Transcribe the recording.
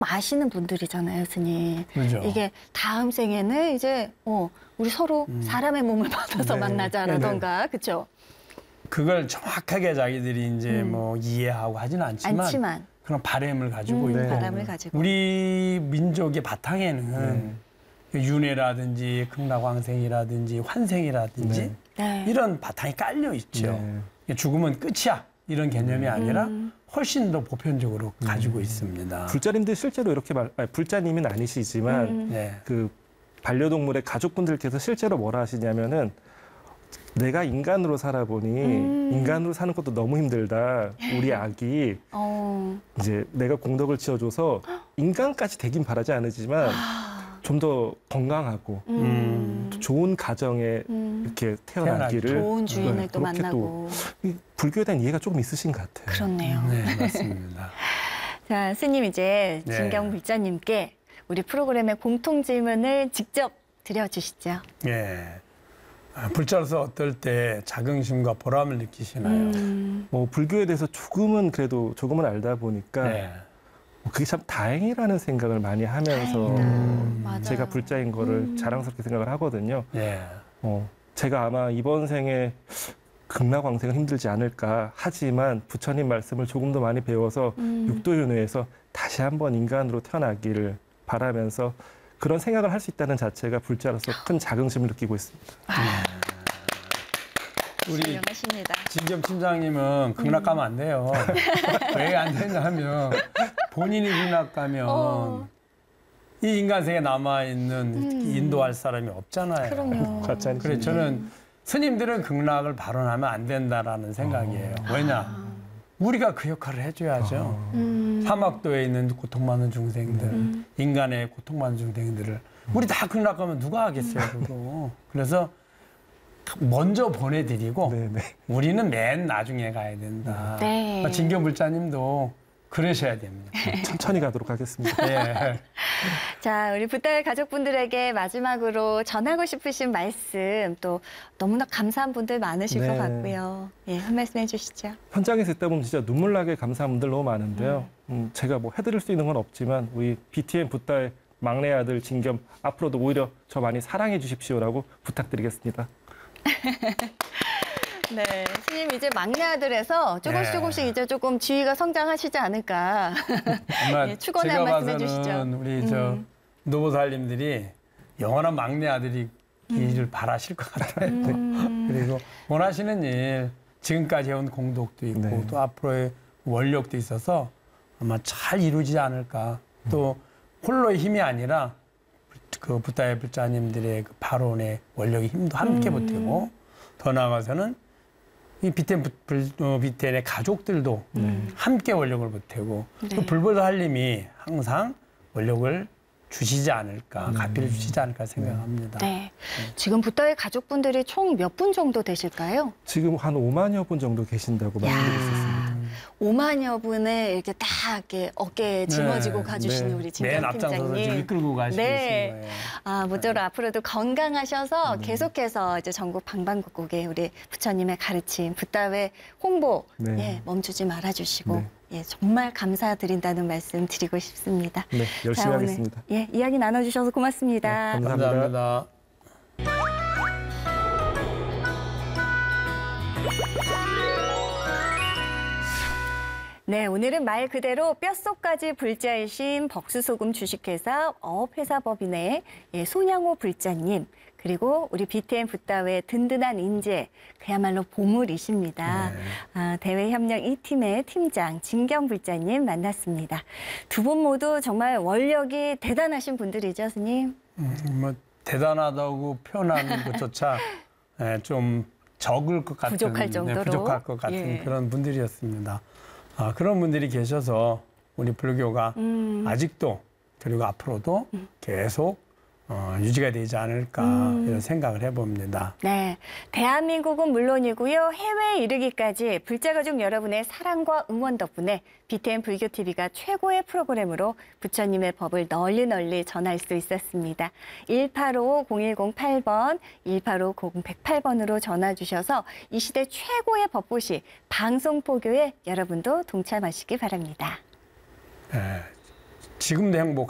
아시는 분들이잖아요, 스님. 그렇죠. 이게 다음 생에는 이제 우리 서로 사람의 몸을 받아서 네. 만나자라던가, 그렇죠? 그걸 정확하게 자기들이 이제 뭐 이해하고 하지는 않지만 그런 바람을 가지고 있고 바람을 가지고. 우리 민족의 바탕에는 윤회라든지 극락왕생이라든지 환생이라든지 네. 이런 바탕이 깔려 있죠. 죽으면 끝이야 이런 개념이 아니라 훨씬 더 보편적으로 가지고 있습니다. 불자님들 실제로 이렇게 불자님은 아니시지만 그 반려동물의 가족분들께서 실제로 뭐라 하시냐면은 내가 인간으로 살아보니 인간으로 사는 것도 너무 힘들다. 우리 아기 이제 내가 공덕을 지어줘서 인간까지 되긴 바라지 않으지만 좀 더 건강하고 좋은 가정에 이렇게 태어나기를 좋은 주인을 또 만나고 불교에 대한 이해가 조금 있으신 것 같아요. 그렇네요. 네, 맞습니다. 자, 스님 이제 진경 불자님께 우리 프로그램의 공통 질문을 직접 드려주시죠. 예. 불자로서 어떨 때 자긍심과 보람을 느끼시나요? 뭐 불교에 대해서 조금은 알다 보니까 그게 참 다행이라는 생각을 많이 하면서 제가 불자인 거를 자랑스럽게 생각을 하거든요. 제가 아마 이번 생에 극락왕생은 힘들지 않을까 하지만 부처님 말씀을 조금 더 많이 배워서 육도윤회에서 다시 한번 인간으로 태어나기를 바라면서 그런 생각을 할 수 있다는 자체가 불자로서 큰 자긍심을 느끼고 있습니다. 우리 훌륭하십니다. 진경 팀장님은 극락 가면 안 돼요. 왜 안 되냐면 본인이 극락 가면 이 인간세계에 남아있는 인도할 사람이 없잖아요. 그럼요. 그래서 저는 스님들은 극락을 발언하면 안 된다라는 생각이에요. 왜냐? 우리가 그 역할을 해줘야죠. 사막도에 있는 고통받는 중생들, 인간의 고통받는 중생들을 우리 다 극락 가면 누가 하겠어요, 그거. 그래서 먼저 보내드리고 우리는 맨 나중에 가야 된다. 진경 불자님도 그러셔야 됩니다. 천천히 가도록 하겠습니다. 자, 우리 붓달 가족분들에게 마지막으로 전하고 싶으신 말씀 또 너무나 감사한 분들 많으실 것 같고요. 한 말씀 해주시죠. 현장에서 있다 보면 진짜 눈물 나게 감사한 분들 너무 많은데요. 제가 뭐 해드릴 수 있는 건 없지만 우리 BTN 붓달 막내 아들 진겸 앞으로도 오히려 저 많이 사랑해 주십시오라고 부탁드리겠습니다. 네, 스님 이제 막내 아들에서 조금씩 이제 조금 지위가 성장하시지 않을까. 축원의 한 말씀 해주시죠. 우리 저 노보살님들이 영원한 막내 아들이기를 바라실 것 같아요. 그리고 원하시는 일 지금까지 해온 공덕도 있고 또 앞으로의 원력도 있어서 아마 잘 이루어지지 않을까. 또 홀로의 힘이 아니라 그 붓다의 불자님들의 그 발언의 원력의 힘도 함께 보태고 더 나아가서는 이 BTN의 가족들도 함께 원력을 보태고 또 불보살님이 항상 원력을 주시지 않을까, 가피를 주시지 않을까 생각합니다. 지금 붓다의 가족분들이 총 몇 분 정도 되실까요? 지금 한 5만여 분 정도 계신다고 말씀드릴 수 있습니다. 5만여 분을 이렇게 딱 이렇게 어깨에 짊어지고 가주시는 우리 진경 맨 앞장서서 지금 팀장님. 이끌고 가시고 계신 거예요. 모쪼록 앞으로도 건강하셔서 계속해서 이제 전국 방방곡곡에 우리 부처님의 가르침, 붓다의 홍보 멈추지 말아주시고 정말 감사드린다는 말씀 드리고 싶습니다. 열심히 하겠습니다. 이야기 나눠주셔서 고맙습니다. 감사합니다. 네, 오늘은 말 그대로 뼛속까지 불자이신 벅수소금 주식회사 어업회사법인의 손양호 불자님, 그리고 우리 BTN 붓다의 든든한 인재, 그야말로 보물이십니다. 대외협력 2팀의 팀장 진경 불자님 만났습니다. 두 분 모두 정말 원력이 대단하신 분들이죠, 스님? 뭐 대단하다고 표현하는 것조차 좀 적을 것 같은, 부족할 정도로 부족할 것 같은 그런 분들이었습니다. 그런 분들이 계셔서 우리 불교가 아직도 그리고 앞으로도 계속 유지가 되지 않을까 이런 생각을 해봅니다. 네, 대한민국은 물론이고요. 해외에 이르기까지 불자가족 여러분의 사랑과 응원 덕분에 BTN 불교TV가 최고의 프로그램으로 부처님의 법을 널리 전할 수 있었습니다. 185-0108번, 185-0108번으로 전화 주셔서 이 시대 최고의 법보시 방송포교에 여러분도 동참하시기 바랍니다. 지금도 행복.